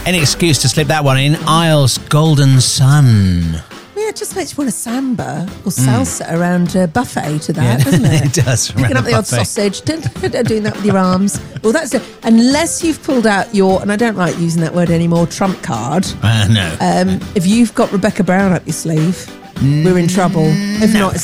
Any excuse to slip that one in. Isles Golden Sun. Yeah, it just makes you want a samba or salsa around a buffet to that, doesn't it? It does. Picking up the odd sausage, doing that with your arms. Well, that's it. Unless you've pulled out your, and I don't like using that word anymore, trump card. No. If you've got Rebecca Brown up your sleeve, we're in trouble. If not,